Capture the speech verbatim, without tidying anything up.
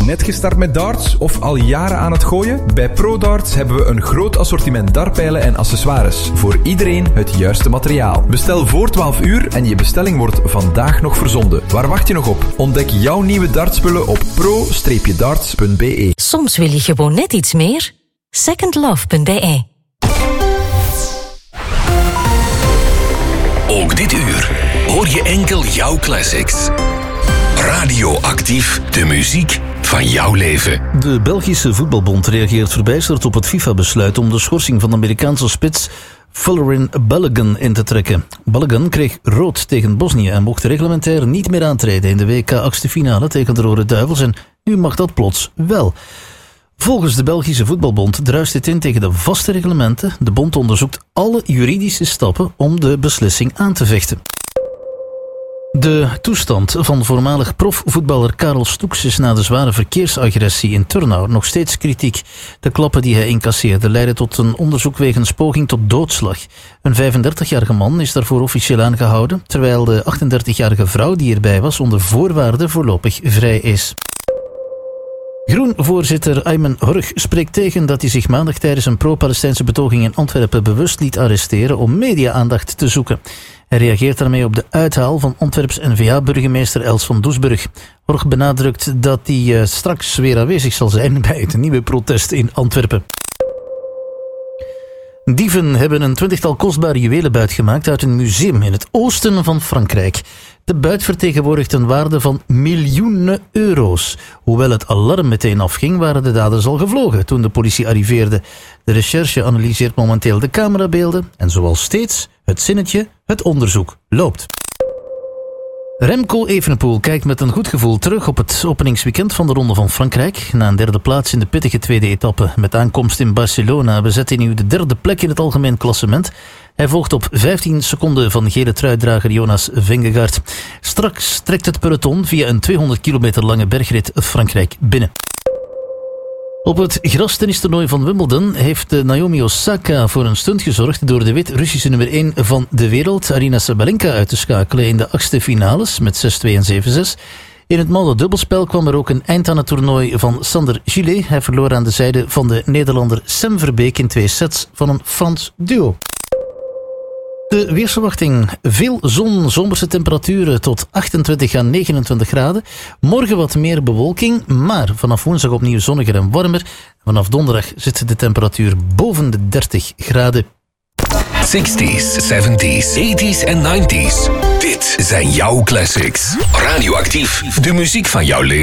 Net gestart met darts of al jaren aan het gooien? Bij ProDarts hebben we een groot assortiment dartpijlen en accessoires. Voor iedereen het juiste materiaal. Bestel voor twaalf uur en je bestelling wordt vandaag nog verzonden. Waar wacht je nog op? Ontdek jouw nieuwe dartspullen op pro darts punt b e. Soms wil je gewoon net iets meer. second love punt b e. Ook dit uur hoor je enkel jouw classics. Radioactief, de muziek van jouw leven. De Belgische Voetbalbond reageert verbijsterd op het FIFA-besluit om de schorsing van de Amerikaanse spits Folarin Balogun in te trekken. Balogun kreeg rood tegen Bosnië en mocht reglementair niet meer aantreden in de W K-achtste finale tegen de Rode Duivels en nu mag dat plots wel. Volgens de Belgische Voetbalbond druist dit in tegen de vaste reglementen. De bond onderzoekt alle juridische stappen om de beslissing aan te vechten. De toestand van voormalig profvoetballer Karel Stoeks is na de zware verkeersagressie in Turnhout nog steeds kritiek. De klappen die hij incasseerde leidden tot een onderzoek wegens poging tot doodslag. Een vijfendertigjarige man is daarvoor officieel aangehouden, terwijl de achtendertigjarige vrouw die erbij was onder voorwaarden voorlopig vrij is. Groen-voorzitter Ayman Horg spreekt tegen dat hij zich maandag tijdens een pro-Palestijnse betoging in Antwerpen bewust liet arresteren om media-aandacht te zoeken. Hij reageert daarmee op de uithaal van Antwerps N V A-burgemeester Els van Doesburg. Horg benadrukt dat hij uh, straks weer aanwezig zal zijn bij het nieuwe protest in Antwerpen. Dieven hebben een twintigtal kostbare juwelenbuit gemaakt uit een museum in het oosten van Frankrijk. De buit vertegenwoordigt een waarde van miljoenen euro's. Hoewel het alarm meteen afging, waren de daders al gevlogen toen de politie arriveerde. De recherche analyseert momenteel de camerabeelden en zoals steeds, het zinnetje, het onderzoek loopt. Remco Evenepoel kijkt met een goed gevoel terug op het openingsweekend van de Ronde van Frankrijk. Na een derde plaats in de pittige tweede etappe met aankomst in Barcelona bezet hij nu de derde plek in het algemeen klassement. Hij volgt op vijftien seconden van gele truidrager Jonas Vingegaard. Straks trekt het peloton via een tweehonderd kilometer lange bergrit Frankrijk binnen. Op het grastennistoernooi van Wimbledon heeft Naomi Osaka voor een stunt gezorgd door de Wit-Russische nummer één van de wereld, Aryna Sabalenka, uit te schakelen in de achtste finales met zes twee en zeven zes. In het mannen dubbelspel kwam er ook een eind aan het toernooi van Sander Gillet. Hij verloor aan de zijde van de Nederlander Sam Verbeek in twee sets van een Frans duo. De weersverwachting: veel zon, zomerse temperaturen tot achtentwintig à negenentwintig graden. Morgen wat meer bewolking, maar vanaf woensdag opnieuw zonniger en warmer. Vanaf donderdag zit de temperatuur boven de dertig graden. zestig's, zeventig's, tachtig's en ninetig's. Dit zijn jouw classics. Radioactief, de muziek van jouw leven.